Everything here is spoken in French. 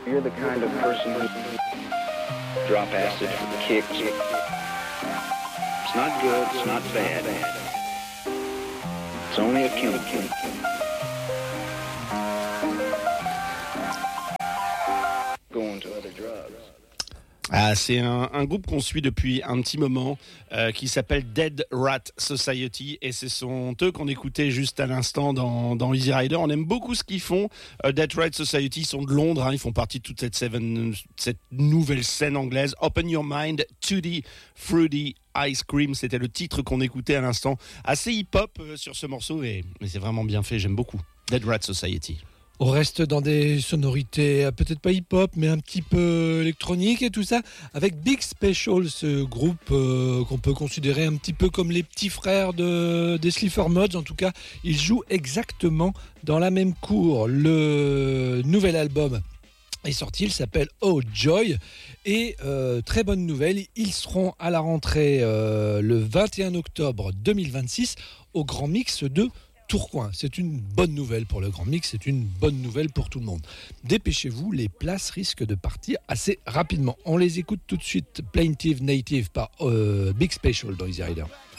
You're the kind of person who drop acid for the kicks. It's not good, it's not bad. It's only a chemical. Going to other drugs. Ah, c'est un groupe qu'on suit depuis un petit moment qui s'appelle Dead Rat Society et ce sont eux qu'on écoutait juste à l'instant dans Easy Rider. On aime beaucoup ce qu'ils font. Dead Rat Society, ils sont de Londres, ils font partie de toute cette nouvelle scène anglaise. Open Your Mind to the Fruity Ice Cream, c'était le titre qu'on écoutait à l'instant. Assez hip-hop sur ce morceau mais c'est vraiment bien fait, j'aime beaucoup. Dead Rat Society. On reste dans des sonorités peut-être pas hip-hop, mais un petit peu électronique et tout ça, avec Big Special, ce groupe qu'on peut considérer un petit peu comme les petits frères des Sleaford Mods. En tout cas, ils jouent exactement dans la même cour. Le nouvel album est sorti, il s'appelle Oh Joy et très bonne nouvelle, ils seront à la rentrée le 21 octobre 2026 au Grand Mix de Tourcoing. C'est une bonne nouvelle pour le Grand Mix, c'est une bonne nouvelle pour tout le monde. Dépêchez-vous, les places risquent de partir assez rapidement. On les écoute tout de suite, Plaintive Native par Big Special dans Easy Rider.